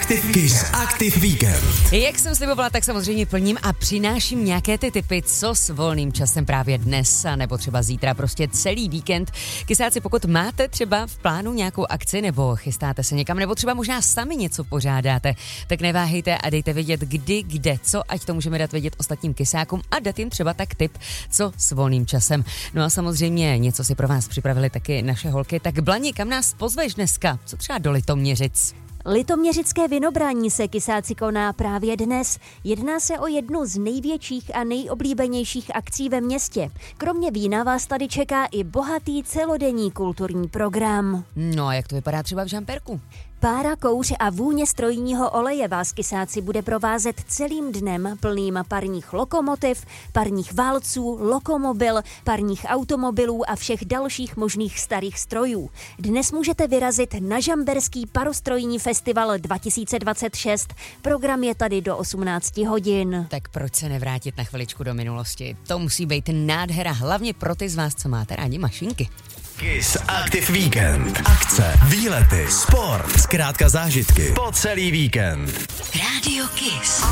Kiss Active Weekend. Jak jsem slibovala, tak samozřejmě plním a přináším nějaké ty tipy, co s volným časem právě dnes, nebo třeba zítra, prostě celý víkend. Kysáci, pokud máte třeba v plánu nějakou akci, nebo chystáte se někam, nebo třeba možná sami něco pořádáte, tak neváhejte a dejte vědět kdy, kde, co, ať to můžeme dát vědět ostatním kysákům a dát jim třeba tak tip, co s volným časem. No a samozřejmě něco si pro vás připravili taky naše holky. Tak Blani, kam nás pozveš dneska? Co třeba do Litoměřic? Litoměřické vinobraní se, kysáci, koná právě dnes. Jedná se o jednu z největších a nejoblíbenějších akcí ve městě. Kromě vína vás tady čeká i bohatý celodenní kulturní program. No a jak to vypadá třeba v Žamperku? Pára, kouř a vůně strojního oleje vás, kysáci, bude provázet celým dnem plným parních lokomotiv, parních válců, lokomobil, parních automobilů a všech dalších možných starých strojů. Dnes můžete vyrazit na Žamberský parostrojní festival 2026. Program je tady do 18 hodin. Tak proč se nevrátit na chviličku do minulosti? To musí být nádhera, hlavně pro ty z vás, co máte rádi mašinky. Kiss Active Weekend. Akce, výlety, sport, zkrátka zážitky po celý víkend. Rádio Kiss.